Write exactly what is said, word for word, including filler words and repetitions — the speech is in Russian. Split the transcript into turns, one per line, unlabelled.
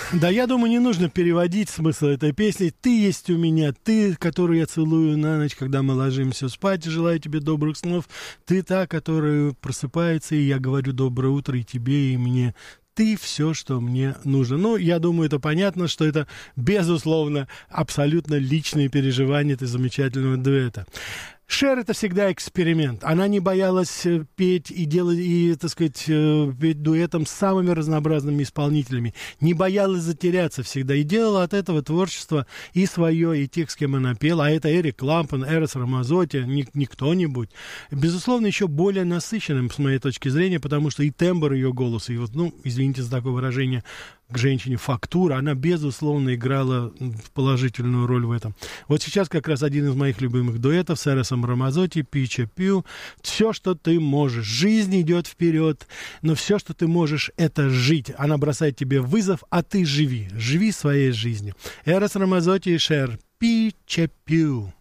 Да, я думаю, не нужно переводить смысл этой песни. Ты есть у меня, ты, которую я целую на ночь, когда мы ложимся спать. Желаю тебе добрых снов. Ты та, которая просыпается, и я говорю доброе утро и тебе, и мне. Ты все, что мне нужно. Ну, я думаю, это понятно, что это, безусловно, абсолютно личные переживания этой замечательного дуэта. Шер — это всегда эксперимент. Она не боялась петь и делать, и, так сказать, петь дуэтом с самыми разнообразными исполнителями. Не боялась затеряться всегда. И делала от этого творчество и свое, и тех, с кем она пела. А это Эрик Клампен, Эрос Рамазотти, не, не кто-нибудь. Безусловно, еще более насыщенным, с моей точки зрения, потому что и тембр ее голоса, и вот, ну, извините за такое выражение, к женщине фактура, она, безусловно, играла положительную роль в этом. Вот сейчас как раз один из моих любимых дуэтов с Эросом Рамазотти, Пича Пью. Все, что ты можешь. Жизнь идет вперед, но все, что ты можешь, это жить. Она бросает тебе вызов, а ты живи. Живи своей жизнью. Эрос Рамазотти и Шер. Пича Пью.